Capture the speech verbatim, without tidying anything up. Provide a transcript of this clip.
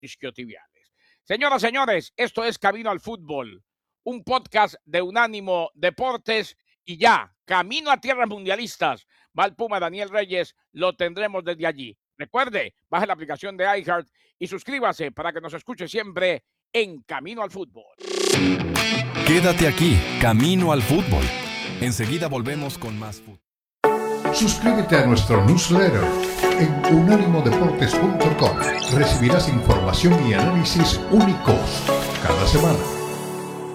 isquiotibiales. Señoras, señores, esto es Camino al Fútbol, un podcast de Unánimo Deportes y ya, camino a tierras mundialistas. Va el Puma Daniel Reyes, lo tendremos desde allí. Recuerde, baje la aplicación de iHeart y suscríbase para que nos escuche siempre en Camino al Fútbol. Quédate aquí, Camino al Fútbol. Enseguida volvemos con más fútbol. Suscríbete a nuestro newsletter en unánimo deportes punto com. Recibirás información y análisis únicos cada semana.